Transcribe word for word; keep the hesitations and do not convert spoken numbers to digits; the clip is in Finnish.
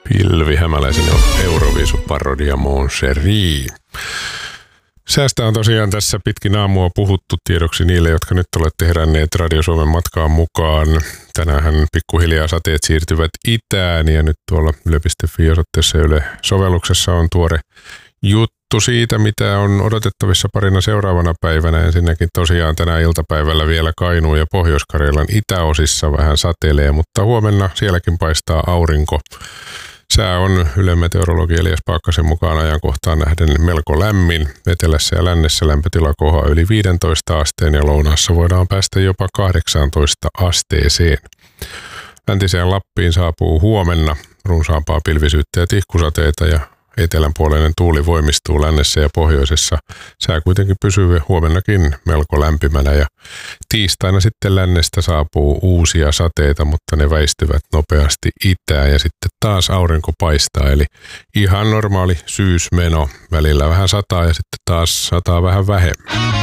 Pilvi Hämäläisen Euroviisuparodia Mon Chéri. Säästä on tosiaan tässä pitkin aamua puhuttu, tiedoksi niille, jotka nyt olette heränneet Radio Suomen matkaan mukaan. Tänäänhän pikkuhiljaa sateet siirtyvät itään ja nyt tuolla yle piste fi-osoitteessa Yle-sovelluksessa on tuore juttu siitä, mitä on odotettavissa parina seuraavana päivänä. Ensinnäkin tosiaan tänä iltapäivällä vielä Kainuun ja Pohjois-Karjalan itäosissa vähän satelee, mutta huomenna sielläkin paistaa aurinko. Sää on Ylen meteorologi Elias Paakkasen mukaan ajankohtaan nähden melko lämmin. Etelässä ja lännessä lämpötila kohoaa yli viisitoista asteen ja lounaassa voidaan päästä jopa kahdeksantoista asteeseen. Läntiseen Lappiin saapuu huomenna runsaampaa pilvisyyttä ja tihkusateita ja etelänpuoleinen tuuli voimistuu lännessä ja pohjoisessa. Sää kuitenkin pysyy huomennakin melko lämpimänä ja tiistaina sitten lännestä saapuu uusia sateita, mutta ne väistyvät nopeasti itään ja sitten taas aurinko paistaa. Eli ihan normaali syysmeno. Välillä vähän sataa ja sitten taas sataa vähän vähemmän.